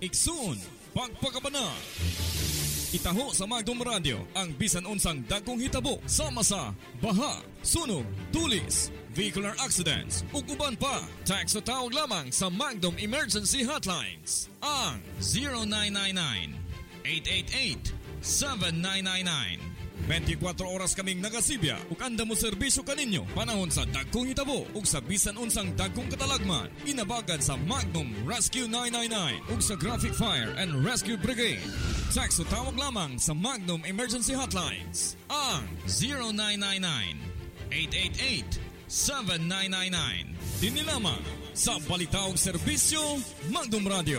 Iksun, pagpakabana. Itaho sa Magdom Radio ang bisan unsang dagkong hitabo sama sa baha, sunog, tulis, vehicular accidents ug uban pa. Text o tawag lamang sa Magdom Emergency Hotlines ang 0999-888-7999. 24 oras kaming nagasibya ug anda mo serbisyo kaninyo panahon sa dagkong hitabo ug sa bisan unsang dagkong katalagman. Inabagan sa Magnum Rescue 999 ug sa Graphic Fire and Rescue Brigade. Text o tawag lamang sa Magnum Emergency Hotlines ang 0999-888-7999. Dini lamang sa Balitaog Serbisyo Magnum Radio.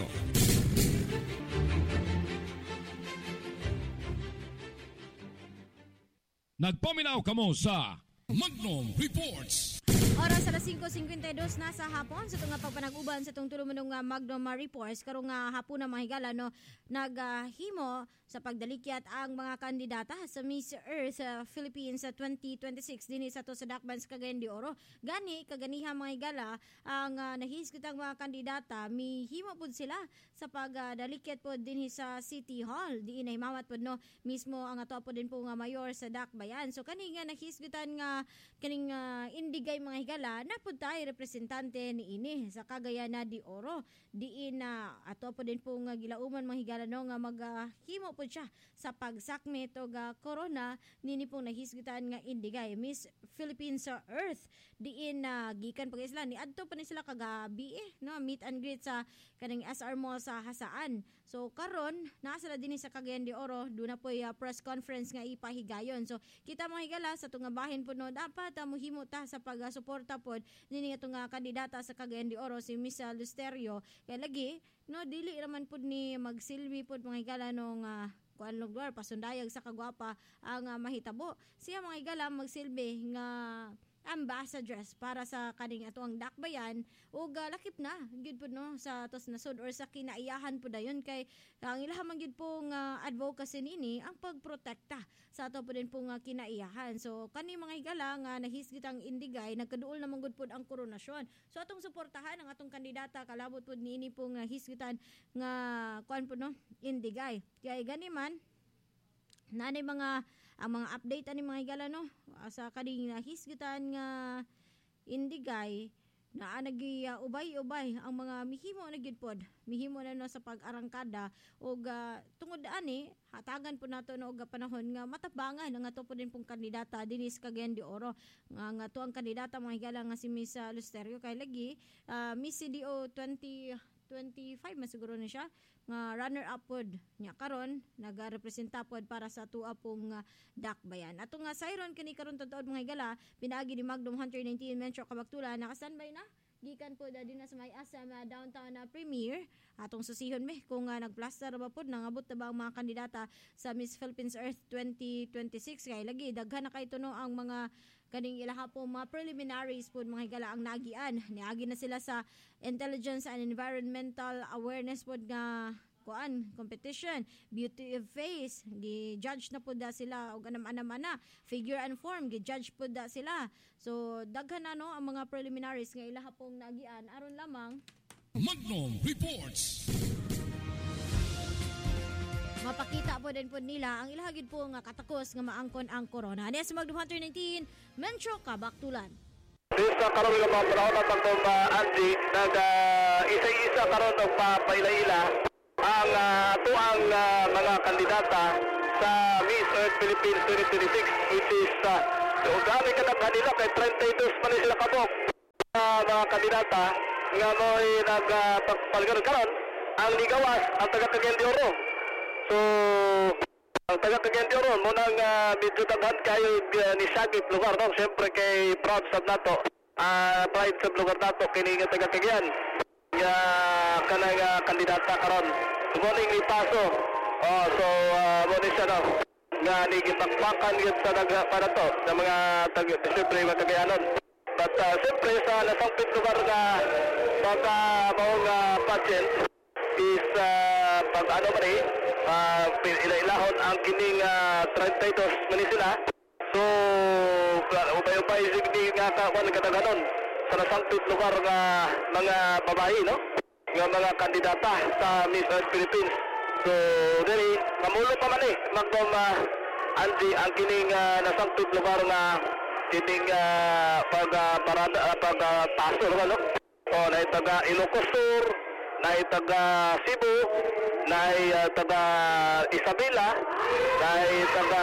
Nagpaminaw kamo sa Magnum Reports. Oras alas 5:52 na sa hapon sa tunga pagpanag-uban sa itong tulumunong Magnum Reports karong hapon na mahigala no naghimo sa pagdalikyat ang mga kandidata sa Miss Earth Philippines 2026 dinhi sa to sa Dakbayan sa Cagayan de Oro. Gani kaganiha mga higala ang nahisgutang mga kandidata mihimo pud sila sa pagdalikyat pod dinhi sa City Hall diin ay mawat pod no mismo ang ato pod din po nga mayor sa Dakbayan. So kani nga nahisgutan nga kaning indigay mga higala napud tayo representante ni ini sa Cagayan de Oro diin na ato po din po nga gilauman mga higala no nga maghimo po siya sa pagsakmit og corona nini pong nahisgutan nga indigay Miss Philippines Earth diin na gikan pa sila ni adto pa ni sila kagabi no meet and greet sa kaning SR Mall sa Hasaan. So karon naa sila dinhi sa Cagayan de Oro do na po press conference nga ipahigayon. So kita mga higala sa tunga bahin po no dapat mohimo ta sa pagsuporta pod nini nga tunga kandidata sa Cagayan de Oro si Miss Lusterio kay lagi no dili naman pod ni magsilbi pod mga higala nung kuan lugar pasundayag sa kagwapa ang mahitabo siya mga higala magsilbi nga ambassadress para sa kaning ato ang Dakbayan ug lakip na gid pud no sa tos nasod or sa kinaiyahan pud dayon kay ang ilaha man gid pong advocacy nini ang pagprotekta sa ato pud din pong kinaiyahan. So kani mga higala nga nahisgit ang indigay nagkaduol na manggod pud ang koronasyon. So atong suportahan ang atong kandidata kalabot pud nini pong hisgitan nga kuan pud no indigay. Kay gani man nanay ang mga update ani mga higala no sa kading nahisgitan nga indigay na ubay-ubay ang mga mihimo na gid pod mihimo na no sa pag-arangkada og tungod ani hatagan po nato no og panahon nga matabangan ang ato po din pong kandidata dinhi sa Cagayan de Oro nga ato ang kandidata mga higala nga si Miss Lusterio kay lagi Miss CDO 2025 masiguro na siya nga runner-up pod nya karon nagarepresenta pod para sa tuwa pong Dakbayan. Ato nga sayron kini karon tuod mga higala pinaagi ni Magnum Hunter 19 Metro Kabaktulan naka-standby na gikan po din na sa may Asam downtown na Premier atong susihon kung nagplaster ba pod nangabot na ba ang mga kandidata sa Miss Philippines Earth 2026 kay lagi daghan na kay tuno ang mga kaning ilaha po mga preliminaries po mga higala ang nagian niagi na sila sa intelligence and environmental awareness po nga competition, beauty of face, gi-judge na po da sila og anam-anam figure and form, gi-judge po da sila. So daghan na no ang mga preliminaries nga ilaha pong nagian aron lamang Magnum Reports. Mapakita po din po nila ang ilahagid po nga katakos nga maangkon ang corona. Nes Magnum Hunter 19 Metro Kabaktulan. Isa karon nga mga panahon at ang Andy isa-isa karon og papaila-ila ang tuang mga kandidata sa Miss Earth Philippines 2026 which is dami ka na kanila kay 32 pa sila kabok mga kandidata nga mo'y nagpagpalgar karon ang ligawas ang taga-Cagayan de Oro. So ang taga-Cagayan de Oro munang medyo daghan kayo ni Sagip lugar no siyempre kay proud sa nato pride sa lugar nato kini nga taga-Cagayan nga kanang kandidata karon morning ipaso so mo siya no nga nigipakpakan gyud sa para to sa mga siyempre mga Cagayanon but siyempre sa nasangpit lugar nga mga mga patient is pag ano ba rin ila-ilahon ang kining 32 Manila so upay-upay sigdi nga kawan kataganon sa nasangpit lugar nga mga babae no nga mga kandidata sa Miss Earth Philippines. So, dili mamulo pa man Magdom Angie ang kining nasangtod lugar nga kining pagtaso no. O na taga Ilocos Sur, na taga Cebu, na taga Isabela, na taga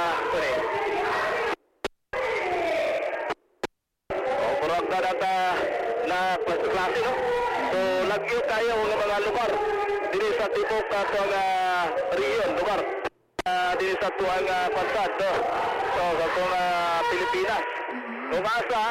murag na klase no. So lagyo kayo ng mga lugar dili sa tibok ato nga region lugar dili sa tuang pansad no. So sa tuang Pilipinas. Kung asa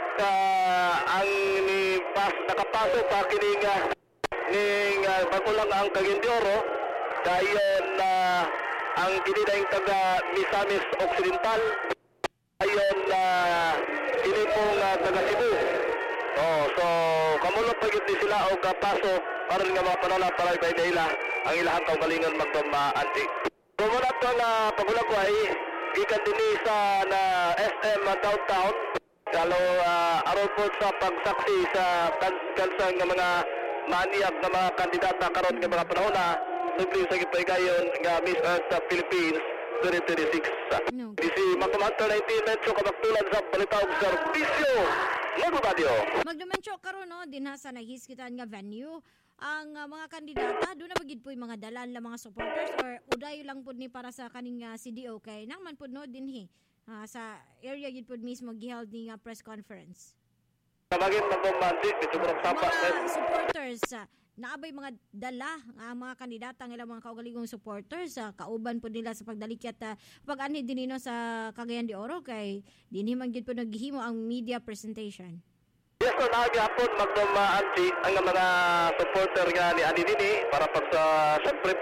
ang nakapasok pa kining bagulang ang Cagayan de Oro dayon ang kinidaing taga Misamis Occidental ayon dili pong taga Cebu. So kamulot pa gid sila og kapaso aron nga mga panala para nila ang ilahang kaugalingon Magdom Angie. So muna to pagulang ko ay gikan dinhi sa SM downtown kalo aron po sa pagsaksi sa kansang nga mga maniak na mga kandidata karon nga mga panahon na subli sa gipahigayon nga Miss Earth Philippines 2026. No. Disi Magdom 19 Metro kabaktulan sa Balitaw Serbisyo Magdom Radio. Magdom karon no dinha sa nahiskitan nga venue ang mga kandidata doon na magid po yung mga dalan lang mga supporters or uday lang po ni para sa kaning CDO kay naman po no dinhi sa area gid po mismo giheld ni nga press conference. Sabagin Magdom Angie bitugurok sapa mga supporters naabay mga dala mga kandidata ng ilang mga kaugalingong supporters kauban po nila sa pagdalikyat pag-anhi dinino sa Cagayan de Oro kay dinhi man gid po naghihimo ang media presentation. Yes, so nagihapon Magdom Angie ang mga supporter nga ni Ani Dini para pag sa siyempre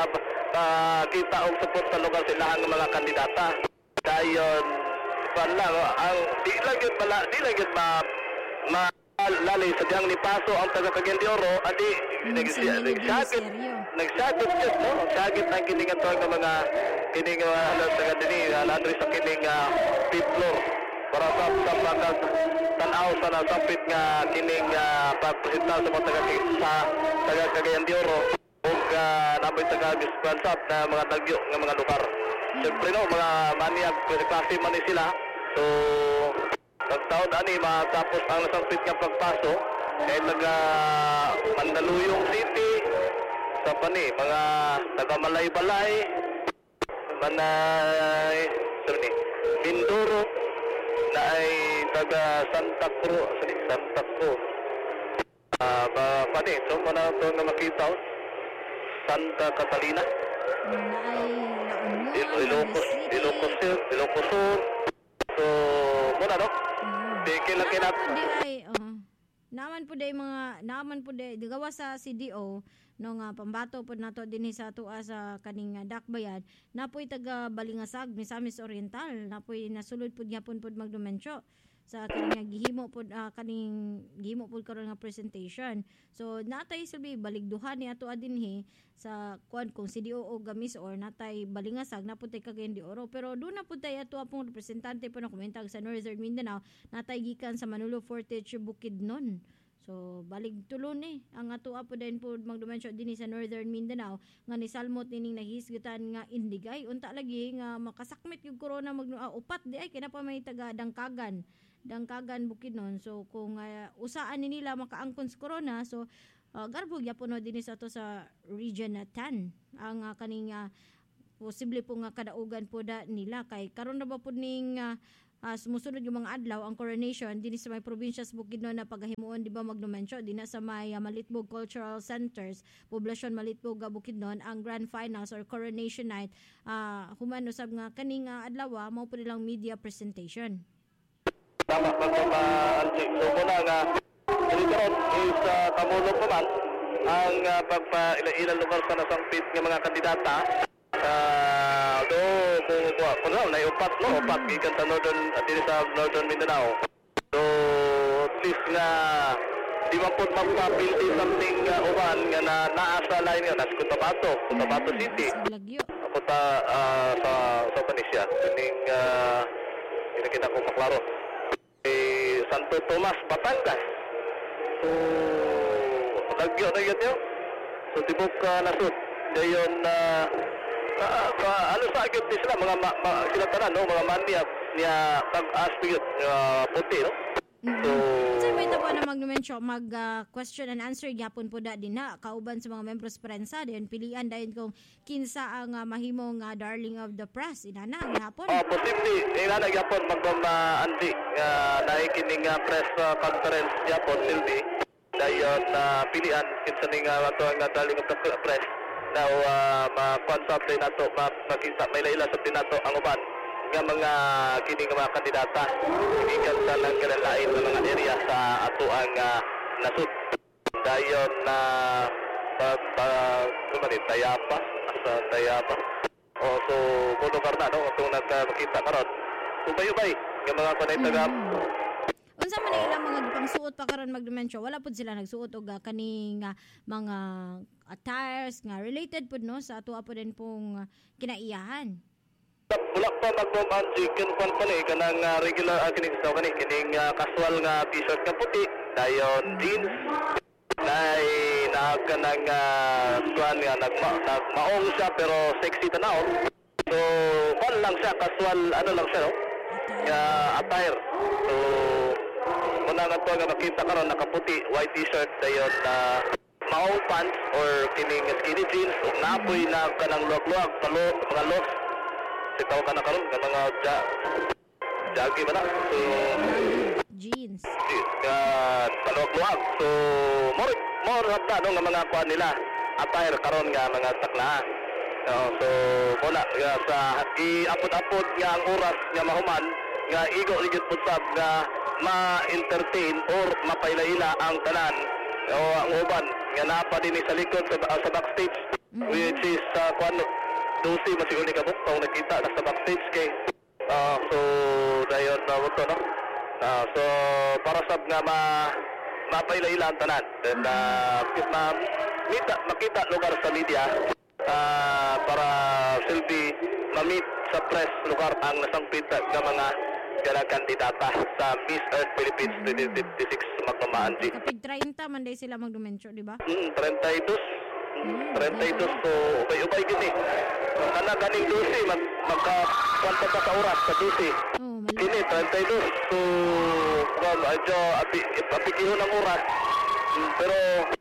kita og support sa lugar sila ang mga kandidata. Dayon wala ang di lang yun lalay sa diyang ni Paso ang taga Cagayan de Oro adi nagsagit no sagit ang kining ato nga mga kining taga Dini ladri sa kining fifth floor para sa tanaw sa nasapit nga kining pagpresenta sa mga taga Cagayan de Oro ug namoy taga Bispansap na mga tagyo nga mga lugar. Siyempre no mga maniak klase man sila. So pagtaon ani matapos ang nasapit nga pagpaso kay taga Mandaluyong City sa mga taga Malay-Balay Mindoro na ay taga Santa Cruz so mana to nga makita Santa Catalina Ilocos Sur so muna no dikil lang kinat naman po day digawa sa CDO no nga pambato po nato dinhi sa tuwa sa kaning Dakbayan napoy taga Balingasag Misamis Oriental napoy nasulod pud gyapon pud Magdumensyo sa kaning gihimo pud gihimo pud karon nga presentation. So natay silbi baligduhan ni ato dinhi sa kung CDO o Gamis or natay Balingasag na pud tay Cagayan de Oro pero do na pud tay ato pong representante po na kumentag sa Northern Mindanao natay gikan sa Manolo Fortich Bukidnon. So balig tulon ang ato po din po Magdumensyo dinhi sa Northern Mindanao nga ni salmot nining nahisgutan nga indigay unta lagi nga makasakmit yung corona upat di ay kina pa may taga Dangkagan Bukidnon. So kung usaan ni nila makaangkon sa corona so garbog yapon dinhi sa to sa region 10 ang kaning posible po nga kadaugan po nila kay karon na ba po ning sumusunod yung mga adlaw ang coronation dinhi sa may probinsya sa Bukidnon na pagahimuon di ba Magdumensyo dinha sa may Malitbog Cultural Centers poblasyon Malitbog Bukidnon ang grand finals or coronation night human usab nga kaning adlaw mao po nilang media presentation. Tama Magdom Angie so muna nga karon is kamulong naman ang pagpailan lugar sa nasangpit nga mga kandidata kung na upat gikan sa Northern Mindanao. So at least nga di man po magpapildi something uban nga naasa lain nga nas Cotabato City. Apunta sa Panisya. Kining kita ko maklaro. Santo Tomas, Batangas. So lagyo na yun So tibok nasud dayon ano sa agad sila mga sila tanan no mga maniak niya pag-aspect puti no. So sa may tabo na magnumentyo mag question and answer gyapon po da din na kauban sa mga membros prensa dayon pilian dayon kung kinsa ang mahimong darling of the press inana gyapon. Posible inana gyapon Andi naikining press conference gyapon silbi dayon pilian kinsa ning ato ang darling of the press. Now, ma-consult din nato, makita may laila sa nato ang uban nga mga kining mga kandidata gikan sa nagkalalain ng mga area sa ato ang nasud. Dayon na Tayapa, sa Tayapa. So kuno karna no atong nagmakita karon. Ubay-ubay nga mga kanay taga unsa man ilang mga gipangsuot pa karon magdumensyo wala pud sila nagsuot og kaning mga attires nga related pud no sa ato po din pong kinaiyahan. Wala pa magmam chicken pan kanang regular kining sa kining casual nga t-shirt nga puti dayon jeans nay kanang kuan nga nagmaong siya pero sexy tanawon. So pan lang siya casual ano lang siya no attire. So muna nga to nga makita karon nakaputi white t-shirt dayon maong pants or kining skinny jeans ug napoy na kanang luwag-luwag palo mga los sitaw ka na karon nga mga jagi man so jeans paluwag-luwag so more hapda no nga mga kuan nila attire karon nga mga taklaan. So muna sa iapod-apod nga ang oras nga mahuman nga igo ligid pud sab nga ma-entertain or mapailaila ang tanan o ang uban nga napa din sa likod sa backstage which is kuan dosi masigol ni kabuk pag nakita na sa backstage kay so dayon na mo no so para sab nga mapailaila ang tanan then makita lugar sa media para silbi ma-meet sa press lugar ang nasangpit nga mga kandidata sa Miss Earth Philippines 2056 magmamaandi. Kapag 30 man day sila magdumensyo, di ba? 32 so ubay-ubay gini. Kana ganing 12 magka-kwanta pa sa oras sa 12. Kini 32 so medyo apikihon ang oras. Pero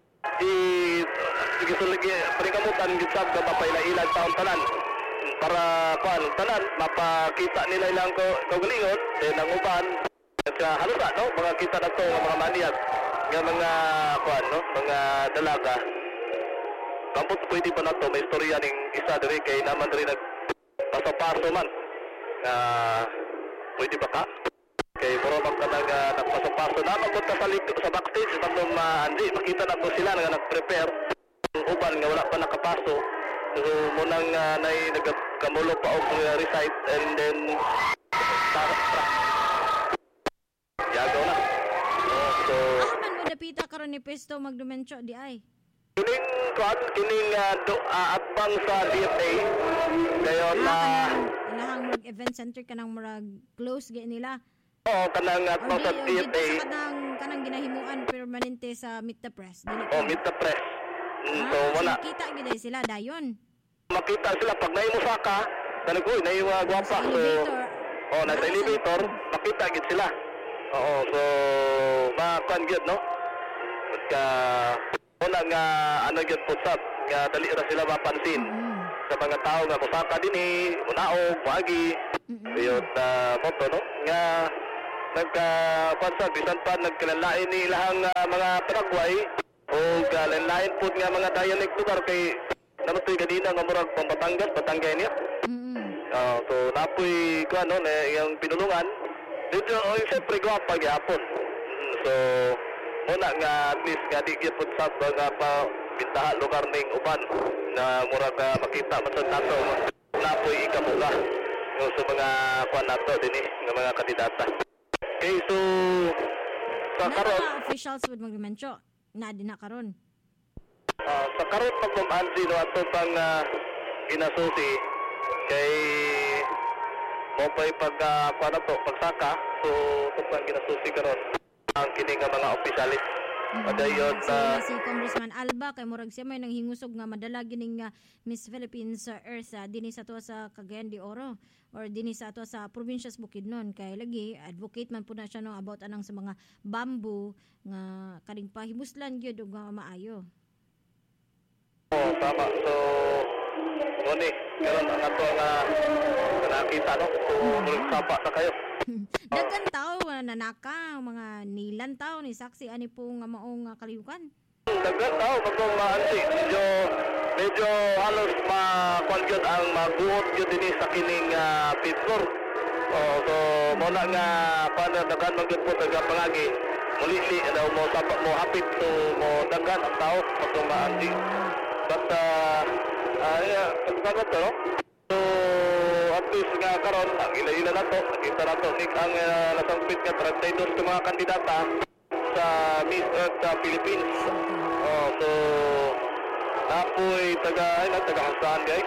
sige suligi panikamutan gid sab ka mapailaila taon tanan. Para kuan tanan mapakita nila ilang kaugalingon then ang uban sa halusa no mga kita nato nga mga maniyag nga mga kuan no mga dalaga kampot pwede pa nato may istorya ning isa diri kay naman diri nagpaso-paso man pwede ba ka kay puro nagpaso-paso na magpunta sa backstage tandong Andi makita nato sila nga nag-prepare ang uban nga wala pa nakapaso. So munang nagkamulo pa og recite and then yagaw na. So man mo dapita karon ni Pesto magdumensyo di ay. Kining atbang sa DFA dayon ilahang mag event center kanang murag close gi nila. Kanang atbang sa DFA. Kanang ginahimuan permanente sa Meet the Press. Meet the Press. So wala. Kita gid sila dayon. Makita sila pag naimusaka, tanong na yung gwapa. So nasa elevator, makita gid sila. So makuan gid no. Pagka wala nga ano gid putsap, nga dali ra sila mapansin sa mga tao nga musaka dinhi, munaog, maagi. Ayot moto no nga nagka-kuan bisan pa nagkalalain ni ilahang mga panagway. O lain-lain po nga mga dialect lugar kay namoy kadina nga murag Batangas, Batanggay niya. So napoy ko ano yung pinulungan. Dito siyempre gwapa gyapon. So muna nga at least nga di gyapon sa mga pintahan lugar ning uban na murag makita man sa nato napoy ikabuga sa mga kuan nato dinhi nga mga kandidata. Okay, so sa karon officials would magmensyo na din na karon. Sa karon pagmamandi no ato pang ginasusi kay mo pay pagsaka so ito pang ginasusi karon ang kini nga mga opisyalis Padayon Si Congressman Alba kay murag siya may nanghingusog nga madala gining Miss Philippines Earth dinhi sa tuwa sa Cagayan de Oro or dinhi sa tuwa sa probinsya sa Bukidnon kay lagi advocate man po na siya no about anang sa mga bamboo nga kaning pahibuslan gyud og maayo. tama. So, ngoni, karon ang ato nga nakita no. So, sapa na kayo. Dagan tao nanaka mga nilan tao ni saksi ani po nga maong kalihukan. Dagan tao katong anti medyo halos makuan gyud ang mabuot gyud dinhi sa kining picture. So muna nga paano dagan man gyud po taga pangagi. Muli daw mo sapa mo hapit to mo dagan ang tao katong anti. But sagot to no? So at least nga karon ang ila-ila na to kita na to ang nasangpit nga 32 ka mga kandidata sa Miss Earth Philippines. So apoy taga-hasahan guys.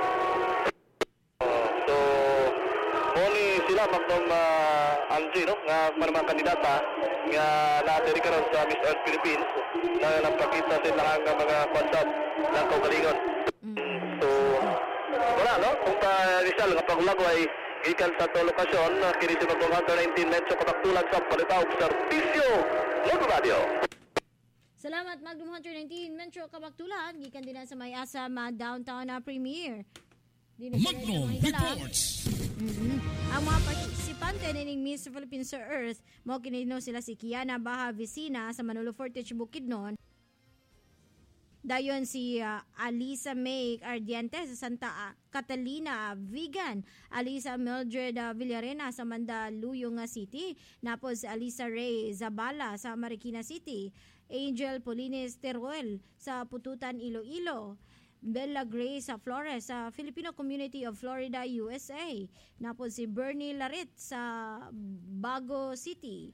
So moni sila magtong Angie no nga mga kandidata nga naatiri karon sa Miss Earth Philippines na napakita sila ang mga konsep ng kaugalingon. So wala no kung Rizal nga paglagway ikan sa to lokasyon kini sa mga 19 Metro Kapaktulan sa Palitaw Servisyo Local Radio. Salamat Magnum 119 Metro Kabaktulan gikan din sa may asa downtown premiere. Magnum Reports. Ang mga partisipante nining Miss Philippines Earth mo kinino sila si Kiana Baha Vicina sa Manolo Fortich Bukidnon. Dayon si Alisa May Ardiente sa Santa Catalina Vegan, Alisa Mildred Villarena sa Mandaluyong City, napos Alisa Ray Zabala sa Marikina City, Angel Polines Teruel sa Pututan Iloilo, Bella Grace Flores sa Filipino Community of Florida, USA, napos si Bernie Larit sa Baguio City,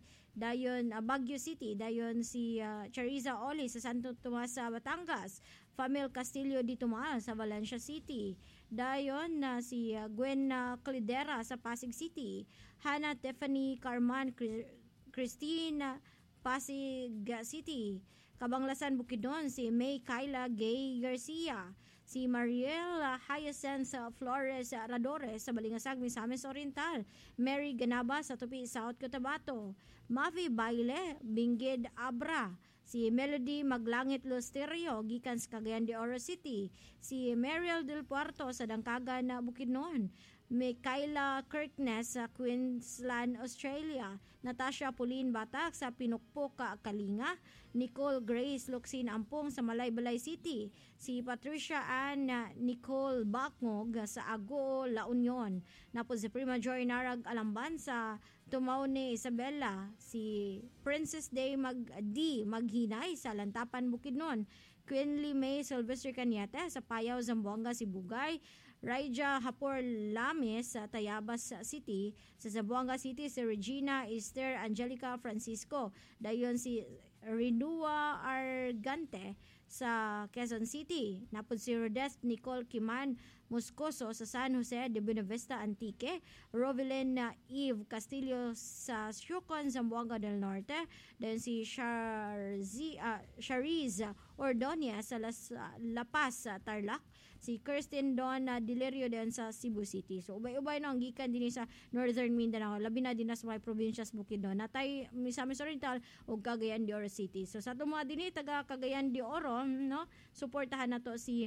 dayon si Chariza Oli sa Santo Tomas sa Batangas, Famil Castillo di Tomas sa Valencia City, dayon si Gwen Clidera sa Pasig City, Hannah Tiffany Carman Christine Pasig City, Kabanglasan Bukidnon si May Kyla Gay Garcia, si Mariel Hyacinth Flores Radores sa Balingasag, Misamis Oriental, Mary Ganaba sa Tupi, South Cotabato, Mavi Baile, Bingid Abra, si Melody Maglangit Losterio gikan sa Cagayan de Oro City, si Mariel Del Puerto sa Dangkagan Bukidnon, Michaela Kirkness sa Queensland, Australia, Natasha Pauline Batak sa Pinukpok, Kalinga, Nicole Grace Luxin Ampong sa Malaybalay City, si Patricia Ann Nicole Bakmog sa Ago, La Union, napos si Prima Joy Narag Alamban sa Tumaune Isabela, si Princess Day Maghinay sa Lantapan Bukidnon, Quinley May Sylvester Cañete sa Payaw, Zamboanga, Sibugay, Raija Hapor Lames sa Tayabas City, sa Zamboanga City si Regina Esther Angelica Francisco, dayon si Renua Argante sa Quezon City, napod si Rodest Nicole Kiman Moscoso sa San Jose de Buenavista Antique, Rovelyn Eve Castillo sa Siucon, Zamboanga del Norte, then si Shariz Ordonez sa La Paz, Tarlac, si Kirsten Don Dilerio din sa Cebu City. So ubay-ubay no ang gikan din sa Northern Mindanao, labi na din sa mga probinsya sa Bukidnon, natay Misamis Oriental ug Cagayan de Oro City. So sa tumo dinhi taga Cagayan de Oro, no, suportahan nato si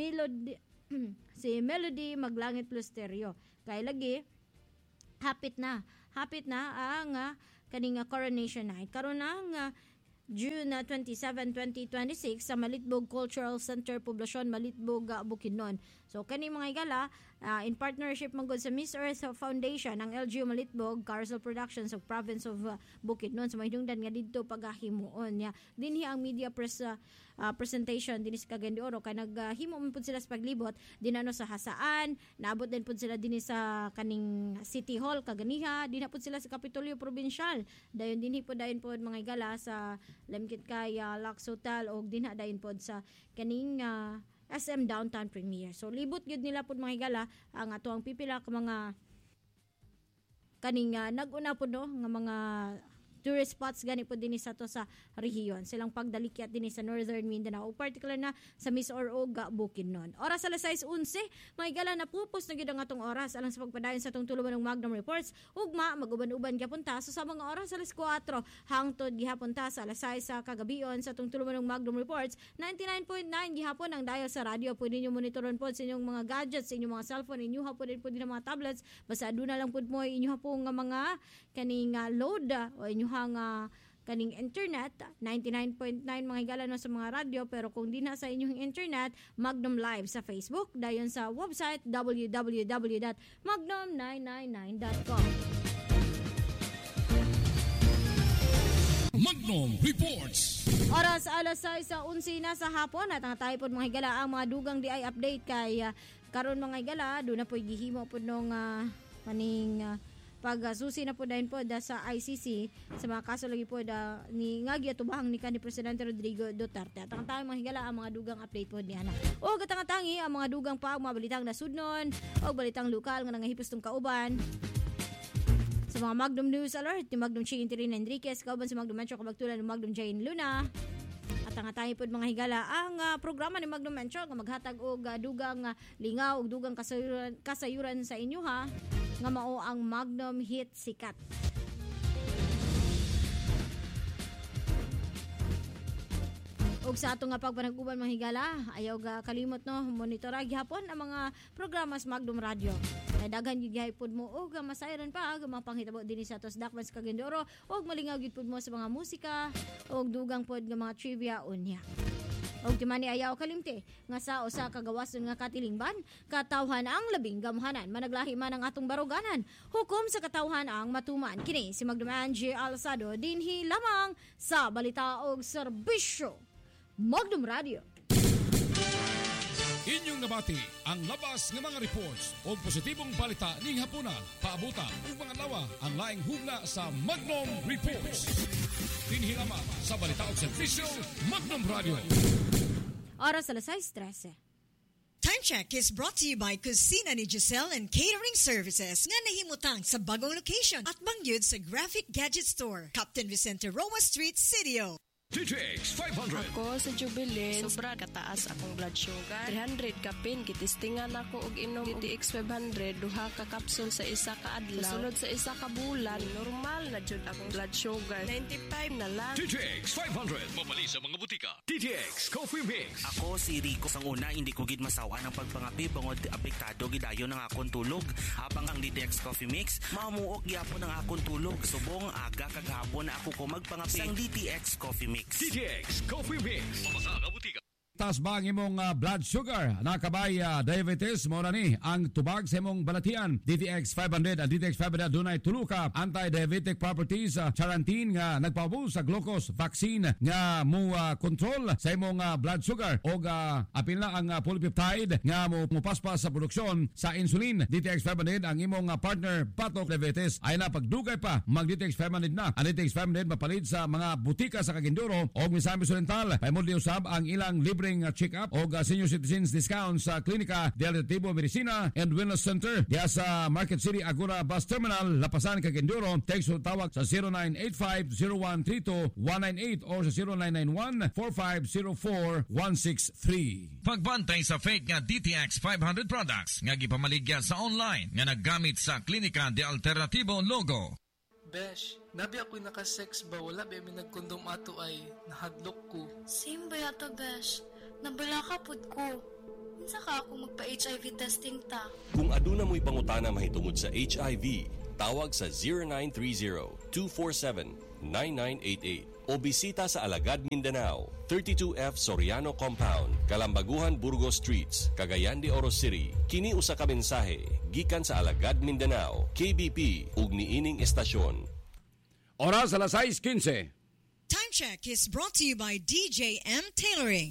Melody Maglangit Lusterio. Kay lagi hapit na ang kaning coronation night karon ang June 27, 2026 sa Malitbog Cultural Center, Poblacion, Malitbog, Bukidnon. So kani mga igala, in partnership magod sa Miss Earth Foundation, ang LGU Malitbog, Carousel Productions of Province of Bukidnon, sa mahidungdan nga didto pagahimuon niya. Dinhi ang media presentation dinhi sa Cagayan de Oro kay naghimo man pud sila sa paglibot dinano sa Hasaan, naabot din pud sila dinhi sa kaning City Hall kaganiha, dinha pud sila sa Kapitolyo Provincial, dayon dinhi pud dayon pud mga igala sa Lemkit kay Lux Hotel og dinha dayon pud sa kaning SM Downtown Premier. So libot gyud nila pud mga igala ang ato ang pipila ka mga kaning nag-una pud no nga mga tourist spots gani po din sa to sa rehiyon. Silang pagdalikyat din sa Northern Mindanao, o particular na sa Misoor o Bukidnon. Oras alas 6:11, mahigala na pupos na gid ang atong oras alang sa pagpadayon sa atong tuluman ng Magnum Reports. Ugma mag-uban-uban gyapon ta sa mga oras alas 4 hangtod gihapon ta sa alas 6 sa kagabion sa atong tuluman ng Magnum Reports. 99.9 gihapon ang dial sa radyo. Pwede niyo monitoron po sa inyong mga gadgets, sa inyong mga cellphone, inyo ha po din po din mga tablets. Basta aduna lang po mo inyo ha po nga mga kaning load o inyo nga kaning internet. 99.9 mga higala no sa mga radyo, pero kung di na sa inyong internet, Magnum Live sa Facebook, dayon sa website www.magnum999.com. Magnum Reports. Oras alas 6:11 na sa hapon at ang tayo po mga higala ang mga dugang di ay update kay karon mga higala doon na po gihimo po nung kaning pagsusi na po dahil po sa ICC sa mga kaso lagi po ni ngagi atubahang ni kanhi Presidente Rodrigo Duterte. At ang tayo mga higala ang mga dugang update po niya na. O gatangatangi ang mga dugang pa mga balitang nasudnon o balitang lokal nga nangahipos tong kauban. Sa mga Magnum News Alert ni Magnum Chi Interin Enriquez, kauban sa Magnum Metro Kabagtulan ng Magnum Jane Luna. At ang tayo po mga higala ang programa ni Magnum Metro nga maghatag og dugang lingaw og dugang kasayuran sa inyo ha nga mao ang Magnum Hit Sikat. Og sa ato nga pagpanag-uban mga higala, ayaw ga kalimot no monitora gihapon ang mga programa sa Magnum Radio. Ay daghan gyud gihapon mo og masayran pa ang mga panghitabo dinhi sa atos dakman sa Cagayan og malingaw gyud pud mo sa mga musika og dugang pod nga mga trivia unya. Og timani ayaw kalimte nga sa usa ka gawason nga katilingban, katawhan ang labing gamhanan, managlahi man ang atong baruganan. Hukom sa katawhan ang matuman. Kini si Magnum Angie Alsado dinhi lamang sa balita og serbisyo Magnum Radio. Inyong nabati ang labas ng mga reports o positibong balita ning hapuna. Paabuta ug mga lawa ang laing hugna sa Magnum Reports. Dinhilama sa balita o serbisyo Magnum Radio. Oras alas 6:13. Time check is brought to you by Kusina ni Giselle and Catering Services nga nahimutang sa bagong location at bangyud sa Graphic Gadget Store, Captain Vicente Roa Street, Sidio. DTX 500. Ako sa Jubilee, sobra kataas akong blood sugar. 300 kapin, kitistingan ako og inom DTX 500, duha ka kapsul sa isa ka adlaw. Sunod sa isa ka bulan, normal na jud akong blood sugar. 95 na lang. DTX 500. Mabali sa mga butika. DTX Coffee Mix. Ako si Rico. Sang una, hindi ko gid masawa ng pagpangapi bangod apektado gidayon ng akong tulog. Habang ang DTX Coffee Mix, mamuok gyapon ang akong tulog. Subong aga kagahapon na ako ko magpangapi sang DTX Coffee Mix. DTX Coffee Mix. Mamasa ka butika. Taas ba ang imong blood sugar? Nakabay diabetes mo na ni ang tubag sa imong balatian. DTX 500 at DTX 500 dunay tulo ka anti-diabetic properties. Charantin nga nagpabul sa glucose vaccine nga mo control sa imong blood sugar. O apil na ang polypeptide nga mo paspas sa produksyon sa insulin. DTX 500 ang imong partner patok diabetes. Ay na pagdugay pa mag DTX 500 na. Ang DTX 500 mapalit sa mga butika sa Cagayan o Misamis Oriental. Paimod usab ang ilang libre check-up o senior citizens discount sa Klinika de Alternativo Medicina and Wellness Center diya sa Market City Agora Bus Terminal, Lapasan, Cagayan. Text o tawag sa 0985-0132-198 o sa 0991-4504-163. Pagbantay sa fake nga DTX 500 products nga gipamaligya sa online nga naggamit sa Klinika de Alternativo logo. Besh, nabi ako'y nakasex ba? Wala ba may nagkondom ato ay nahadlok ko. Same ba yato, Besh? Nabala ka pud ko. Unsa ka ako magpa-HIV testing ta? Kung aduna mo'y pangutana mahitungod sa HIV, tawag sa 0930-247-9988 o bisita sa Alagad, Mindanao, 32F Soriano Compound, Kalambaguhan, Burgos Streets, Cagayan de Oro City. Kini usa ka mensahe gikan sa Alagad, Mindanao, KBP ug niining estasyon. Oras alas 6:15. Time check is brought to you by DJ M Tailoring.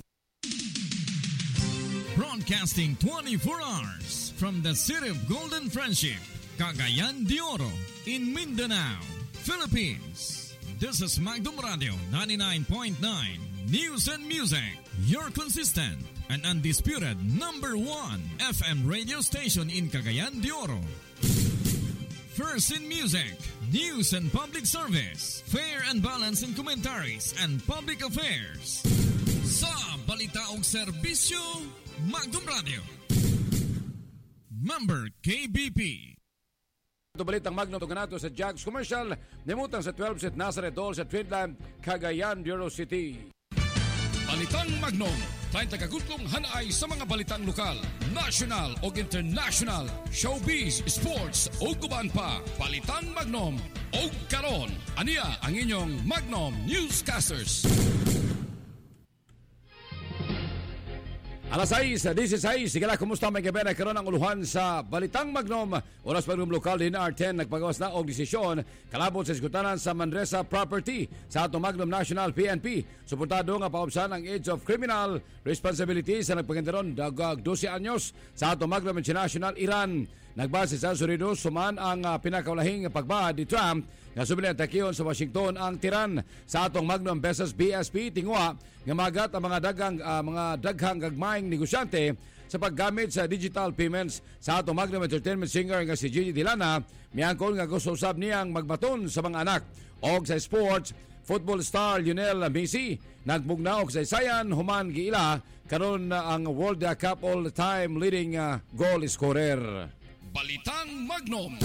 Broadcasting 24 hours from the city of Golden Friendship, Cagayan de Oro, in Mindanao, Philippines. This is Magnum Radio 99.9 News and Music, your consistent and undisputed #1 FM radio station in Cagayan de Oro. First in music, news and public service, fair and balance in commentaries and public affairs. Sa balita og serbisyo, Magdom Radio. Member KBP. Ito balitang Magno Tuganato sa Jags Commercial, nimutang sa 12 St. Nazareth Hall sa Trinidad, Cagayan de Oro City. Balitang Magnom, 30 kagutlong hanay sa mga balitang lokal, national o international, showbiz, sports o guban pa. Balitang Magnom o karon. Aniya ang inyong Magnom Newscasters. Alas 6:16, sigala kumusta may gabi na karon ang uluhan sa Balitang Magnom. Oras Magnom Lokal din R10 nagpagawas na og desisyon kalabot sa isgutanan sa Manresa Property sa ato Magnom National PNP. Suportado nga paubsan ang age of criminal responsibility sa nagpagandaron dagag 12 anyos sa ato Magnom International Iran. Nagbase sa Unidos suman ang pinakaulahing pagbahad ni Trump nga subilan takiyon sa Washington ang tiran sa atong Magnum versus BSP tingwa nga magat ang mga daghang gagmayng negosyante sa paggamit sa digital payments sa atong Magnum entertainment singer nga si Gigi Dilana miangkon nga gusto usab niyang magbaton sa mga anak og sa sports. Football star Lionel Messi nagmugnaog sa isayan human giila karon ang World Cup all-time leading goal scorer. Balitang Magnom.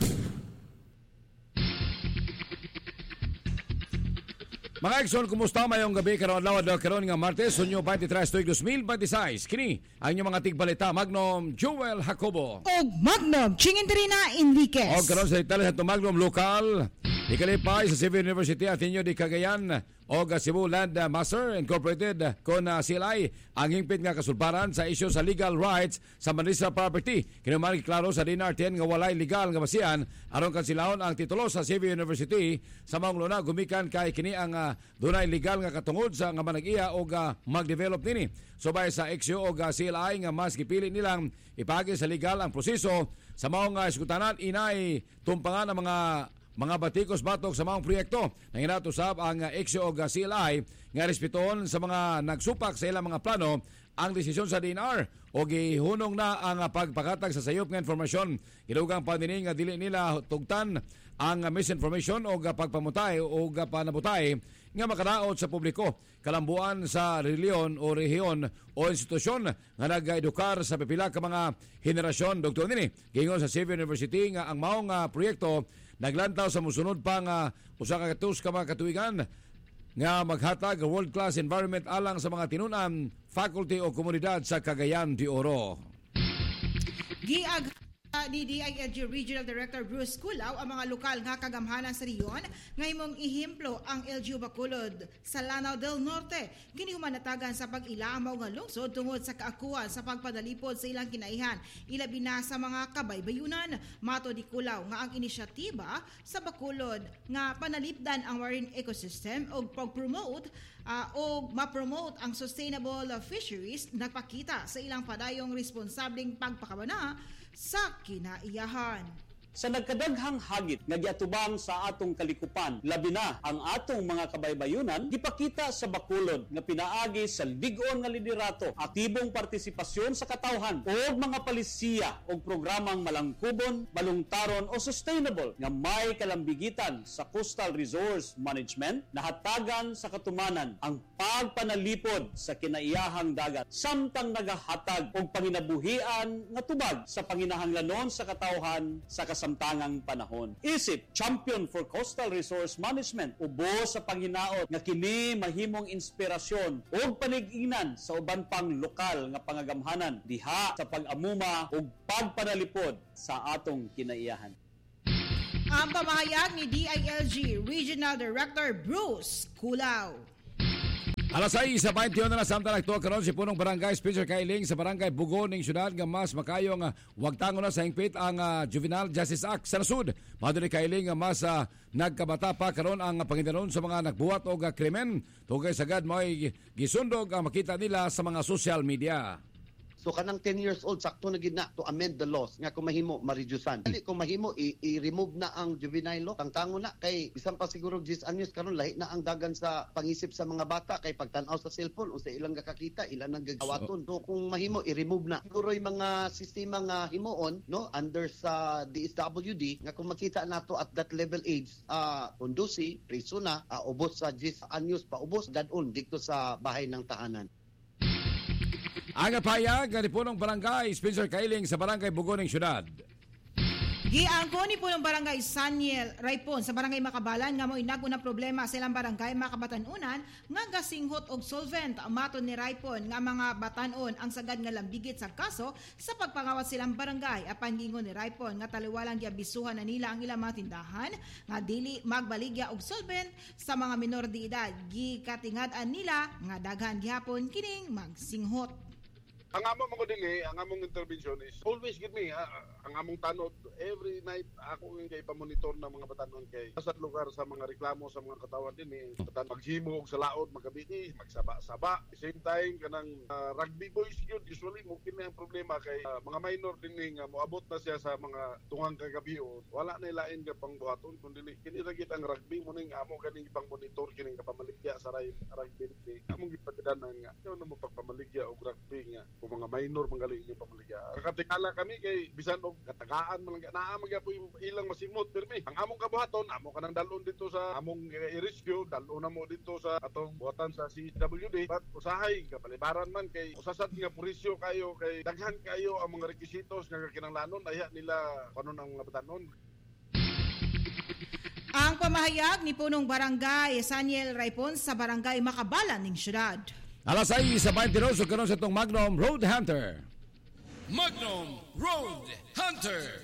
Mga Exxon, kumusta mayong gabi karon adlaw karon nga Martes, Hunyo 23, 2026. Kini ang inyong mga tigbalita Magnom Joel Jacobo og Magnom Chinginterina Enriquez. Og karon sa detalye sa Magnom Lokal, ikalipay sa Civil University Ateneo de Cagayan o Cebu Land Master Incorporated kon CLI ang hingpit nga kasulbaran sa isyu sa legal rights sa Manresa Property. Kinuman klaro sa DNR10 nga walay legal nga basihan aron kansilahon ang titulo sa Civil University sa mga luna gumikan kay kini ang dunay legal nga katungod sa nga manag-iya o mag-develop nini. Subay sa isyu o CLI nga mas gipili nilang ipagi sa legal ang proseso sa mga iskutanan inay tumpangan ang mga batikos batok sa mga proyekto. Nanginat-usab ang EXO o CLI nga respeton sa mga nagsupak sa ilang mga plano ang desisyon sa DNR o gihunong na ang pagpakatag sa sayop nga informasyon. Ilugang pa nga dili nila tugtan ang misinformation o pagpamutay o panabutay nga makadaot sa publiko. Kalambuan sa reliyon o rehiyon o institusyon nga nag-edukar sa pipila ka mga henerasyon. Dr. Nini, gingon sa Civil University nga ang maong proyekto naglantaw sa musunod pa nga usa ka katus ka mga katuigan nga maghatag world-class environment alang sa mga tinunan, faculty o komunidad sa Cagayan de Oro. Giag ni DILG Regional Director Bruce Culaw ang mga lokal nga kagamhanan sa riyon nga imong ihemplo ang LGU Bacolod sa Lanao del Norte. Kini humanatagan sa pag-ilamaw nga lungsod tungod sa kaakuan sa pagpadalipod sa ilang kinaihan ilabi na sa mga kabaybayunan. Mato di Culaw nga ang inisyatiba sa Bacolod nga panalipdan ang marine ecosystem o pag-promote o ma-promote ang sustainable fisheries nagpakita sa ilang padayong responsableng pagpakabana sa kinaiyahan. Sa nagkadaghang hagit nga giatubang sa atong kalikupan, labi na ang atong mga kabaybayunan, gipakita sa Bacolod nga pinaagi sa lig-on nga liderato, aktibong partisipasyon sa katawhan o mga palisiya o programang malangkubon, malungtaron o sustainable nga may kalambigitan sa coastal resource management, nahatagan sa katumanan ang pagpanalipod sa kinaiyahang dagat, samtang nagahatag og panginabuhian nga tubag sa panginahanglanon sa katawhan sa samtangang panahon. Isip champion for coastal resource management ubos sa panghinaot nga kini mahimong inspirasyon o panig-inan sa uban pang lokal nga pangagamhanan diha sa pag-amuma ug pagpanalipod sa atong kinaiyahan. Ang pamahayag ni DILG Regional Director Bruce Culaw. Alas 6:21 na samtang nagtuwa karon si punong barangay Spencer Kailing sa barangay Bugon ning syudad nga mas makayong wagtangon na sa hingpit ang Juvenile Justice Act sa nasud. Maduri Kailing nga mas nagkabata pa karon ang pangindanon sa mga nagbuhat og krimen tugay sagad mo'y gisundog ang makita nila sa mga social media. So kanang 10 years old sakto na gid na to amend the laws nga kung mahimo ma-reducean. Dili kung mahimo i-remove na ang juvenile law, tangtango na kay bisan pa siguro 10 anyos karon lahi na ang dagan sa pangisip sa mga bata kay pagtan-aw sa cellphone o sa ilang kakakita ilan nang gagawaton. So kung mahimo i-remove na. Siguro yung mga sistema nga himuon no under sa DSWD nga kung makita nato at that level age kondusi preso na ubos sa 10 anyos pa ubos dadon dito sa bahay ng tahanan. Ang payag ni punong barangay Spencer Kailing sa barangay Bugoning Syudad. Giangko ni punong barangay Saniel Raipon sa barangay Makabalan nga mo'y naguna problema sa ilang barangay Makabatanunan nga gasinghot og solvent maton ni Raipon nga mga batanon ang sagad nga lambigit sa kaso sa pagpangawat silang barangay. Apan gingon ni Raipon nga taliwalang giabisuhan na nila ang ilang mga tindahan nga dili magbaligya og solvent sa mga minor de edad. Gikatingad-an nila nga daghan gihapon kining magsinghot. Ang among mga dili, ang among intervention is always give me ang among tanod every night ako yung kay pamonitor ng mga batanon kay sa lugar sa mga reklamo sa mga katawan din maghimog sa laod magabiti magsaba-saba same time kanang rugby boys yun usually mungkin na ang problema kay mga minor din nga moabot na siya sa mga tungang kagabion wala na ilain ka pang buhaton kundi kini ra gid ang rugby mo ning amo ganing pang monitor kining kapamaligya sa rugby among gipagdanan nga yo na mo pagpamaligya og rugby nga kung mga minor manggaling yung pamaligya. Katingala kami kay bisan og katagaan man lang naa magya po ilang masimot pirmi. Ang among kabuhaton amo kanang dalon dito sa among i-rescue, dalon na mo dito sa atong buhatan sa CWD. But usahay kapalibaran man kay usasad nga purisyo kayo kay daghan kayo ang mga requisitos nga kinahanglanon aya nila kanon ang mga batanon. Ang pamahayag ni punong barangay Saniel Raipon sa barangay Makabalan ning syudad. Alas 6:22 karon sa itong Magnum Road Hunter. Magnum Road Hunter.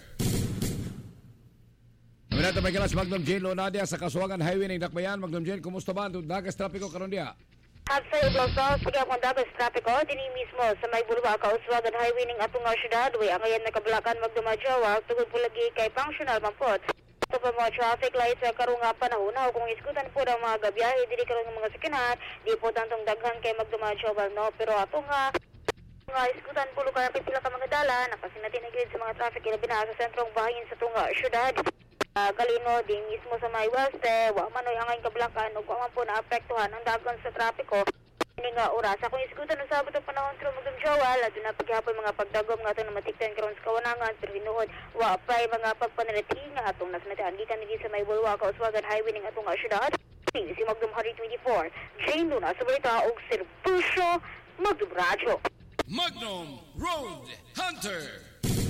Aminata may kalas Magnum Jane Lonadia sa Kasuangan Highway ng Dakbayan. Magnum Jane, kumusta ba? Dagas trapiko karon dia. At sa Ibloso, sige akong dagas trapiko, dini mismo sa may bulwa Kasuangan Highway ng atong syudad. Way ang ayan nakabalakan magdumadyawa, tugod po lagi kay functional mampot. Ito pa mga traffic lights sa karong panahon na kung iskutan po ng mga gabiyahe, dili karong mga sakyanan, di po tantong daghan kay magdumadyawa, no? Pero atong mga iskutan po lugar na pila ka mga dala, nakasinatin na gilid sa mga traffic, ilabi na sa sentrong bahayin sa tunga syudad. Kalino, di mismo sa may weste, wa manoy angay kablakan, ug wa man po naapektuhan ang dagan sa trapiko. Ini nga oras, akong iskutan ng sabot ang panahon sa magdumjawa, lalo na paghihapon mga pagdagom nga ito na matiktan karon sa kawanangan, pero hinuod, wa pa'y mga pagpanaliti nga atong nasmatahan, gikan naging sa may bulwa, Kauswagan Highway ng atong syudad. Si Magdum Hari 24, Jane Luna, sa balita og serbusyo, Magdum Radyo. Magnum Road Hunter.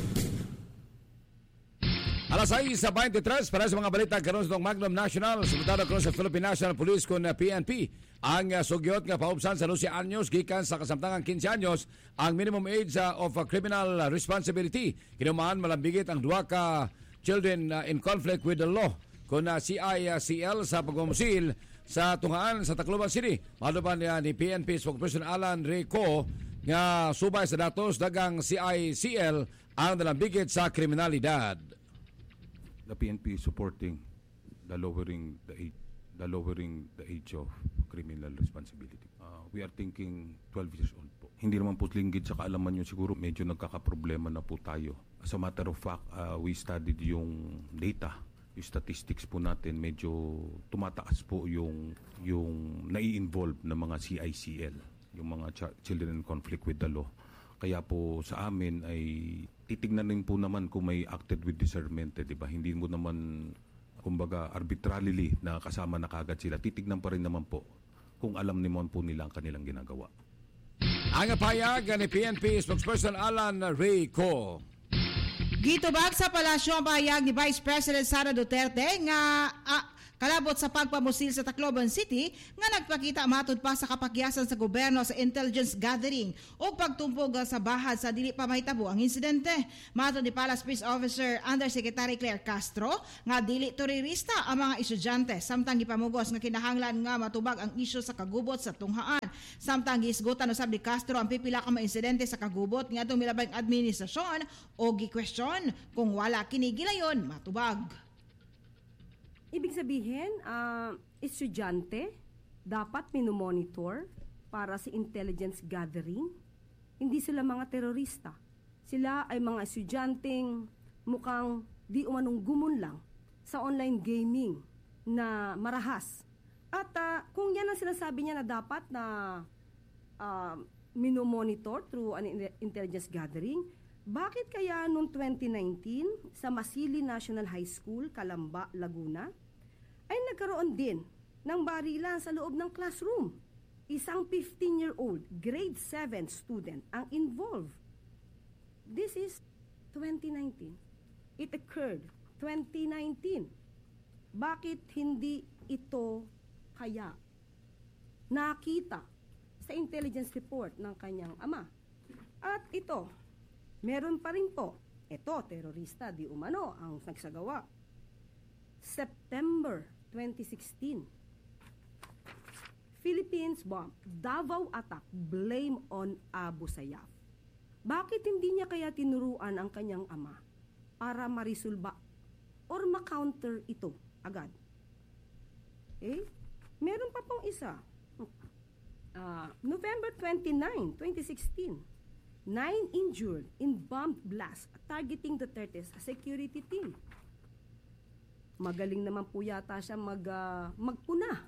Alas 6:23 para sa mga balita karon sa Magnum National, suportado karon sa Philippine National Police kon PNP. Ang sugyot nga paubsan sa 12 anyos gikan sa kasamtangan 15 anyos ang minimum age of criminal responsibility. Kinumaan malambigit ang duha ka children in conflict with the law kon CICL sa pagmumusil sa tungaan sa Tacloban City. Maluban ni PNP spokesperson Alan Rico nga subay sa datos dagang CICL ang nalambigit sa kriminalidad. The PNP is supporting the lowering the age of criminal responsibility. We are thinking 12 years old po. Hindi naman po linggid sa kaalaman nyo, siguro medyo nagkakaproblema na po tayo. As a matter of fact, we studied yung data, yung statistics po natin, medyo tumataas po yung nai-involve na mga CICL, yung mga children in conflict with the law. Kaya po sa amin ay titignan rin po naman kung may acted with discernment, di ba? Hindi mo naman, kumbaga, arbitrarily na kasama na kagad sila. Titignan pa rin naman po kung alam naman po nila ang kanilang ginagawa. Ang payag ni PNP spokesperson Alan Rico. Gitubag sa palasyo ang pahayag ni Vice President Sara Duterte nga kalabot sa pagpamusil sa Tacloban City nga nagpakita matud pa sa kapakyasan sa gobyerno sa intelligence gathering o pagtumpog sa bahad sa dili pa mahitabo ang insidente. Matud ni Palace Peace Officer Undersecretary Claire Castro nga dili terorista ang mga estudyante samtang gipamugos nga kinahanglan nga matubag ang isyu sa kagubot sa tunghaan. Samtang gisgutan usab ni Castro ang pipila ka mga insidente sa kagubot nga atong milabang administrasyon o gi-question kung wala kini gilayon matubag. Ibig sabihin, estudyante dapat minomonitor para sa intelligence gathering? Hindi sila mga terorista. Sila ay mga estudyanteng mukhang di umanong gumunlang sa online gaming na marahas. At kung yan ang sinasabi niya na dapat na minomonitor through an intelligence gathering, bakit kaya noong 2019 sa Masili National High School, Calamba, Laguna, ay nagkaroon din ng barilan sa loob ng classroom? Isang 15-year-old, grade 7 student ang involved. This is 2019. It occurred 2019. Bakit hindi ito kaya nakita sa intelligence report ng kanyang ama? At ito, meron pa rin po, ito, terorista, di umano ang nagsagawa. September 2016, Philippines bomb, Davao attack, blame on Abu Sayyaf. Bakit hindi niya kaya tinuruan ang kanyang ama para marisolba or ma-counter ito agad? Meron pa pong isa. November 29, 2016, 9 injured in bomb blast targeting Duterte's security team. Magaling naman po yata siya magpuna.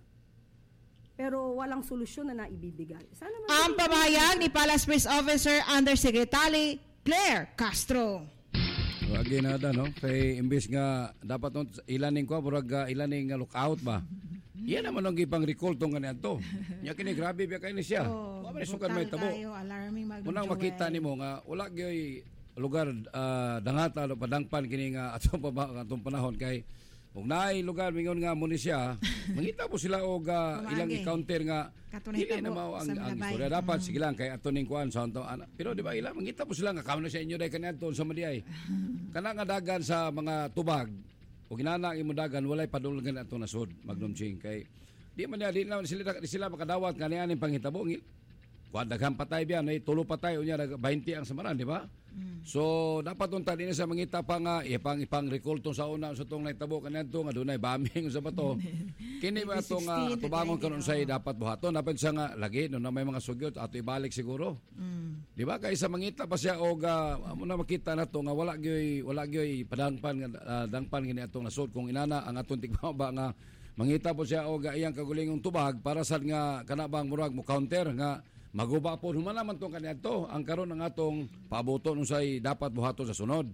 Pero walang solusyon na naibibigay. Ang pamahayag ni Palace Police Officer Undersecretary Claire Castro. Wagi na no? Kay imbes nga dapat ilaning ko, murag ilaning lookout ba? Yan naman ang ipang recall tong ganyan to. Nya kini grabe biya kay ni siya. Wa man sukan may tabo. Munang makita nimo nga wala gyud lugar dangata o padangpan kini nga atong panahon kay ug naay lugar mingon nga munisya, mangita po sila og ilang i-counter nga dili na mao ang istorya dapat sige lang kay ato ning kuan sa pero di ba ilang mangita po sila nga kamo sa inyo day kaniadto sa Madiay. Kana nga dagan sa mga tubag o ginana imo dagan walay padulungan ato nasod Magnum Ching kay di man di sila makadawat kanianing panghitabo kuan daghang patay biya nay tulo patay unya 20 ang samaran di ba? So dapat unta din sa mangita pa nga ipang recall tong sa una sa tong nahitabo kaniadto nga dunay bombing sa bato. Kini ba tong tubangon karon say dapat buhaton dapat siya nga lagi no na may mga sugyot ato ibalik siguro. Di ba kay sa mangita pa siya og amo na makita nato nga wala gyoy padangpan nga dangpan gini atong nasod kung inana ang atong tigmaba nga mangita po siya og iyang kagulingong tubag para sad nga kana bang murag mo counter nga maguba po human naman tong kaniadto ang karon ng atong pabuto say dapat buhaton sa sunod.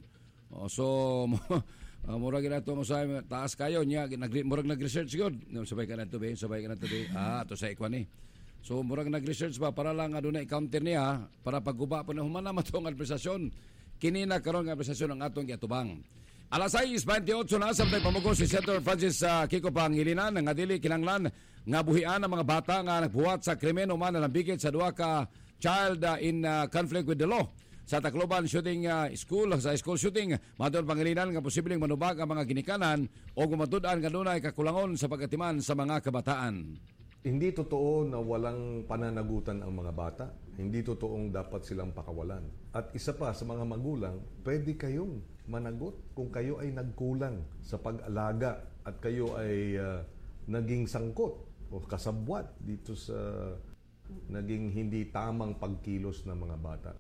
So murag na itong usay taas kayo niya murag nag-research gud sabay ka na to be to sa ikwan so murag nag-research ba para lang aduna i-counter niya para pagguba po na human naman tong administrasyon kini na karon nga administrasyon ang atong giatubang. Alas 6:28 na sabay pamugo si Senator Francis Kiko Pangilinan nga dili kinanglan nga buhian ang mga bata nga nagbuhat sa krimen human na nabigit sa duha ka child in conflict with the law sa Tacloban shooting school shooting matod Pangilinan nga posibleng manubag ang mga ginikanan o gumatud-an nga dunay kakulangon sa pagatiman sa mga kabataan. Hindi totoo na walang pananagutan ang mga bata. Hindi totoong dapat silang pakawalan. At isa pa sa mga magulang, pwede kayong managot kung kayo ay nagkulang sa pag-alaga at kayo ay naging sangkot o kasabwat dito sa naging hindi tamang pagkilos ng mga bata.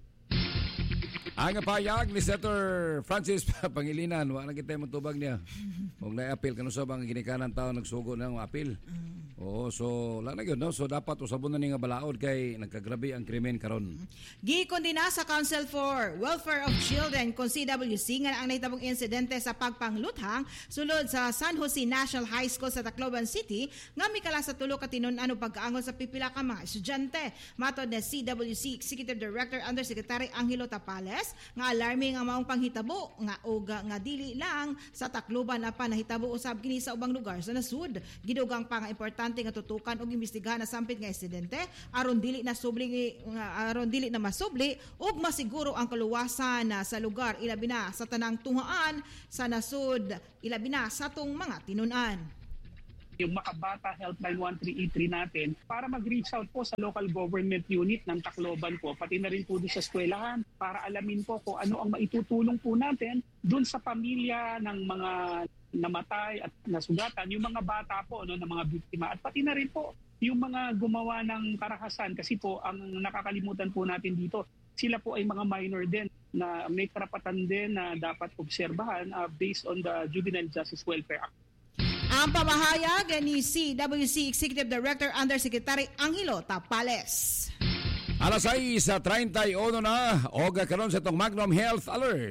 Ang payag ni Senator Francis Pangilinan, wala kita mo tubag niya. Kung na-appeal, kano sa bang ginikanan tao nagsugo ng appeal? Oo, so wala na yun, no? So dapat usabon na nga balaod kay nagkagrabe ang krimen karon. Gikondena sa Council for Welfare of Children kung CWC nga ang nahitabong insidente sa pagpangluthang sulod sa San Jose National High School sa Tacloban City nga mikala sa tulo ka tinun-an pagkaangol sa pipila ka mga estudyante. Matod na CWC Executive Director Undersecretary Angelo Tapales nga alarming ang maong panghitabo nga dili lang sa Tacloban na panahitabo usab kini sa ubang lugar sa nasud. Gidugang pa nga importante nga tutukan og imbestigahan na sampit nga insidente aron dili na masubli ug masiguro ang kaluwasan sa lugar ilabi na sa tanang tungaan sa nasud ilabi na sa tong mga tinun-an. Yung Makabata Helpline 1383 natin para mag-reach out po sa local government unit ng Tacloban po, pati na rin po sa eskwelahan para alamin po kung ano ang maitutulong po natin dun sa pamilya ng mga namatay at nasugatan, yung mga bata po ng mga biktima at pati na rin po yung mga gumawa ng karahasan, kasi po ang nakakalimutan po natin dito, sila po ay mga minor din na may karapatan din na dapat obserbahan based on the Juvenile Justice Welfare Act. Ang pamahayag ni CWC Executive Director Undersecretary Angelo Tapales. Alas 6:31 na o karon sa itong Magnum Health Alert.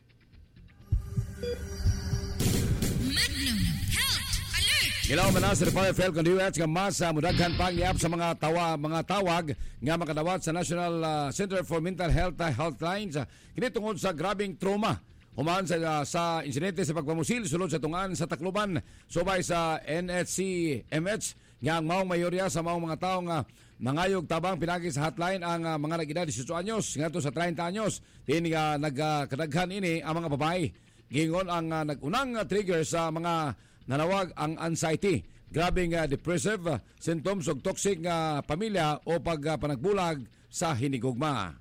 Magnum Health Alert. Gilaw man sa Republic of Health Conduits nga mas mudaghan pangyap sa mga tawag nga makadawat sa National Center for Mental Health Healthlines kini tungod sa grabing trauma human sa insidente sa pagpamusil sulod sa tungan sa Tacloban subay sa NHCMH nga ang maong mayorya sa maong mga tawo nga mangayog tabang pinagi sa hotline ang mga nag-edad 18 anyos ngadto sa 30 anyos din nga nagkadaghan ini ang mga babae. Gingon ang nagunang trigger sa mga nanawag ang anxiety, grabing depressive symptoms ug toxic nga pamilya o pagpanagbulag sa hinigugma.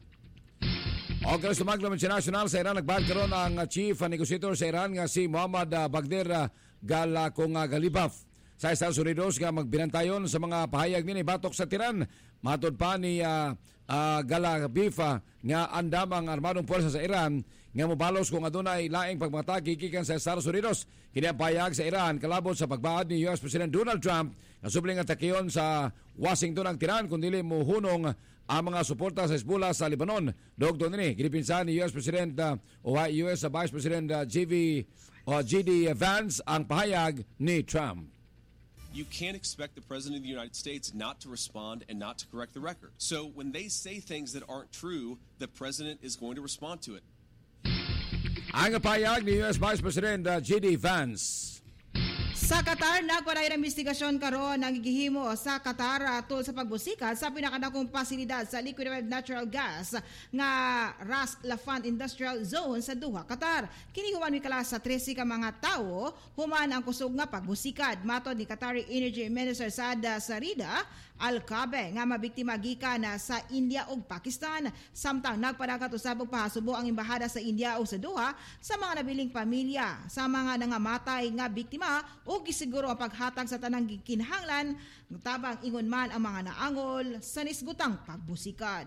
O karon sa Magnum International sa Iran nagbahag karon ang chief negotiator sa Iran nga si Muhammad Baghdad Galibaf sa Estados Unidos nga magbinantayon sa mga pahayag nini batok sa Tiran. Matod pa ni Galibaf nga andam ang armadong puwersa sa Iran nga mobalos kung adunay laing pagmatake gikan sa Estados Unidos. Kini ang pahayag sa Iran kalabot sa pagbaad ni US President Donald Trump nga subling atakeyon sa Washington ang Tiran kun dili mohunong ang mga suporta sa Hezbollah sa Lebanon. Dogdo nini ginipinsan ni US President US Vice President J.D. Vance ang pahayag ni Trump. You can't expect the President of the United States not to respond and not to correct the record. So when they say things that aren't true, the President is going to respond to it. Ang pahayag ni US Vice President J.D. Vance. Sa Qatar, nagpalay ng investigasyon karon ang gihimo sa Qatar tol sa pagbusikat sa pinakadakong pasilidad sa liquefied natural gas nga Ras Laffan Industrial Zone sa Doha, Qatar. Kini human mikala sa 13 ka mga tawo human ang kusog nga pagbusikad. Matod ni Qatari Energy Minister Saad Sarida Al-Kabe nga mabiktima gikan na sa India ug Pakistan. Samtang nagpadagat usab og pahasubo ang embahada sa India ug sa Doha sa mga nabiling pamilya sa mga nangamatay nga biktima ug gisiguro ang paghatag sa tanang kinahanglan tabang ingon man ang mga naangol sa nisgutang pagbusikad.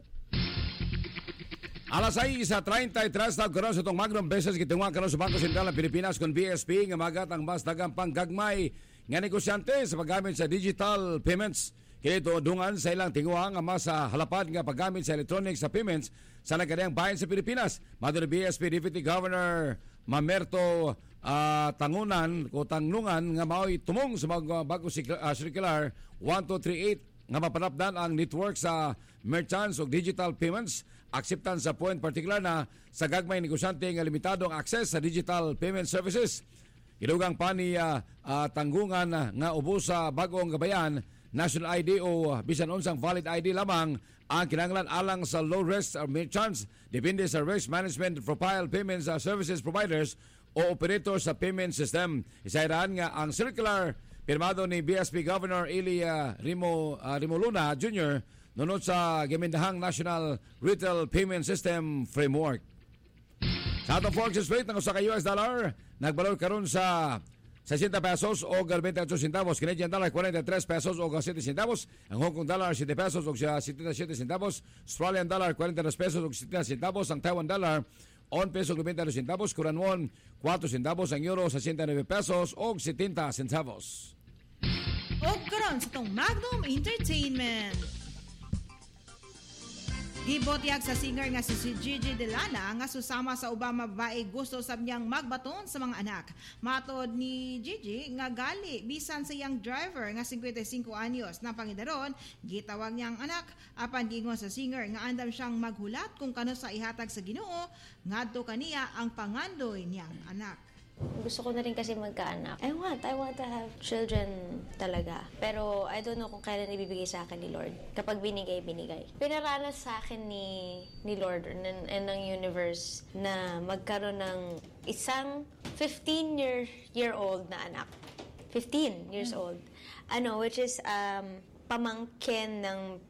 Alas 6:33 na karon sa itong Magnum Business gitunga karon sa Bangko Sentral ng Pilipinas kon BSP nga magat ang mas dagang panggagmay nga negosyante sa paggamit sa digital payments. Kaya dungan sa ilang tinguha nga mas halapad nga paggamit sa electronic sa payments sa nagkadayang bayan sa Pilipinas. Maduro BSP Deputy Governor Mamerto Tangungan nga mao'y tumong sa bago circular 1238 nga mapanapdan ang network sa merchants o digital payments. Akseptan sa point particular na sa gagmay negosyante nga limitado ang access sa digital payment services. Ilugang pa ni Tanggungan nga ubos sa bagong gabayan, national ID o bisan unsang valid ID lamang ang kinahanglan alang sa low-risk merchants depende sa risk management profile payments services providers o operator sa payment system. Isairan nga ang circular pirmado ni BSP Governor Eli Rimoluna Jr. nunod sa gimindahang National Retail Payment System Framework. Sa atong forex rate ng usa ka US dollar nagbalor karon sa 60 pesos o 28 centavos, Canadian dollar 43 pesos o 7 centavos, ang Hong Kong dollar 7 pesos o 77 centavos, Australian dollar 42 pesos o 70 centavos, ang Taiwan dollar 1 peso 92 centavos, Korean won 4 centavos, ang euro 69 pesos o 70 centavos. O karon sa tong Magnum Entertainment. Gibotyag sa singer nga si Gigi Delana nga susama sa ubang babae gusto sab niyang magbaton sa mga anak. Matod ni Gigi nga gali bisan sa iyang driver nga 55 anyos na pangidaron gitawag niyang anak apan giingon sa singer nga andam siyang maghulat kung kano sa ihatag sa Ginoo ngadto kaniya ang pangandoy niyang anak. Gusto ko na rin kasi magkaanak. I want to have children talaga. Pero I don't know kung kailan ibibigay sa akin ni Lord. Kapag binigay. Pinaranas sa akin ni Lord and ng universe na magkaroon ng isang 15-year-old na anak. 15 years old. Which is pamangkin ng